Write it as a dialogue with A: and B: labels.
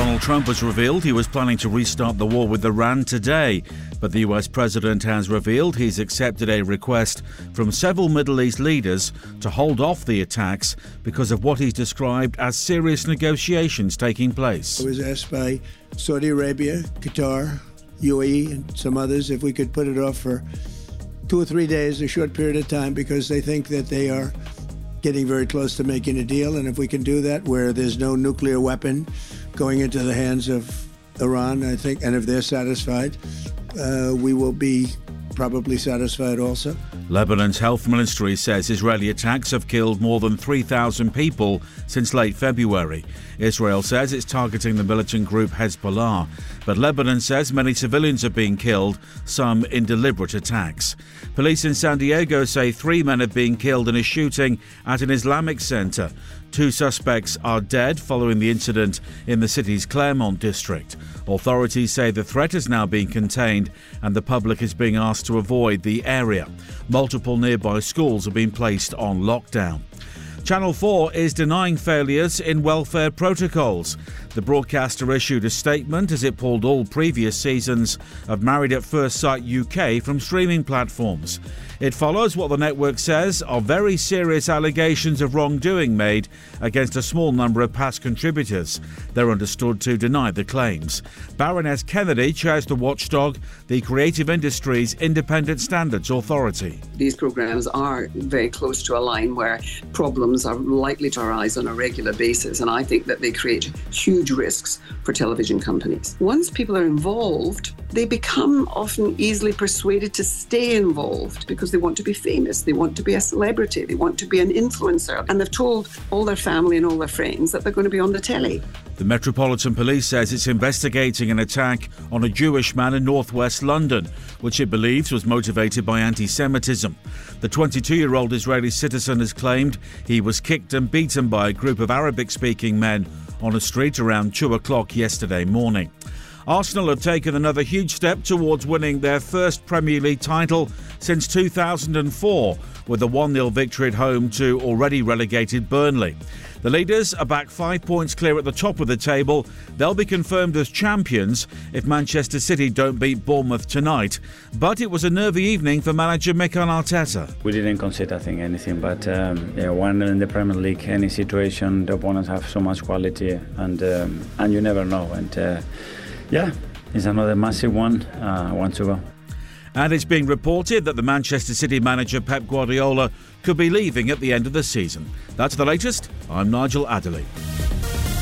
A: Donald Trump has revealed he was planning to restart the war with Iran today, but the US president has revealed he's accepted a request from several Middle East leaders to hold off the attacks because of what he's described as serious negotiations taking place.
B: I was asked by Saudi Arabia, Qatar, UAE and some others if we could put it off for 2 or 3 days, a short period of time, because they think that they are getting very close to making a deal. And if we can do that where there's no nuclear weapon going into the hands of Iran, I think, and if they're satisfied, we will be probably satisfied also.
A: Lebanon's health ministry says Israeli attacks have killed more than 3,000 people since late February. Israel says it's targeting the militant group Hezbollah, but Lebanon says many civilians are being killed, some in deliberate attacks. Police in San Diego say 3 men have been killed in a shooting at an Islamic center. 2 suspects are dead following the incident in the city's Claremont district. Authorities say the threat is now being contained and the public is being asked to avoid the area. Multiple nearby schools have been placed on lockdown. Channel 4 is denying failures in welfare protocols. The broadcaster issued a statement as it pulled all previous seasons of Married at First Sight UK from streaming platforms. It follows what the network says are very serious allegations of wrongdoing made against a small number of past contributors. They're understood to deny the claims. Baroness Kennedy chairs the watchdog, the Creative Industries Independent Standards Authority.
C: These programmes are very close to a line where problems are likely to arise on a regular basis, and I think that they create huge risks for television companies. Once people are involved, they become often easily persuaded to stay involved because they want to be famous, they want to be a celebrity, they want to be an influencer, and they've told all their family and all their friends that they're going to be on the telly.
A: The Metropolitan Police says it's investigating an attack on a Jewish man in northwest London, which it believes was motivated by anti-Semitism. The 22-year-old Israeli citizen has claimed he was kicked and beaten by a group of Arabic-speaking men on a street around 2 o'clock yesterday morning. Arsenal have taken another huge step towards winning their first Premier League title since 2004 with a 1-0 victory at home to already relegated Burnley. The leaders are back 5 points clear at the top of the table. They'll be confirmed as champions if Manchester City don't beat Bournemouth tonight. But it was a nervy evening for manager Mikel Arteta.
D: We didn't concede, I think, anything. But when in the Premier League, any situation, the opponents have so much quality, and you never know. And it's another massive one to go.
A: And it's being reported that the Manchester City manager Pep Guardiola could be leaving at the end of the season. That's the latest. I'm Nigel Adderley.